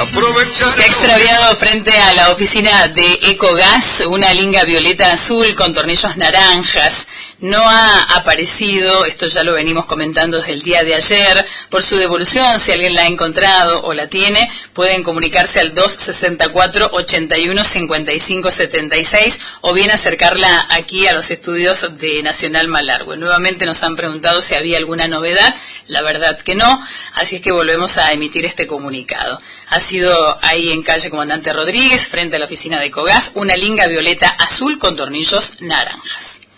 Se ha extraviado frente a la oficina de Ecogas una linga violeta azul con tornillos naranjas. No ha aparecido, esto ya lo venimos comentando desde el día de ayer. Por su devolución, si alguien la ha encontrado o la tiene, pueden comunicarse al 264-81-55-76 o bien acercarla aquí a los estudios de Nacional Malargüe. Nuevamente nos han preguntado si había alguna novedad, la verdad que no, así es que volvemos a emitir este comunicado. Ha sido ahí en calle Comandante Rodríguez, frente a la oficina de Ecogas, una linga violeta azul con tornillos naranjas.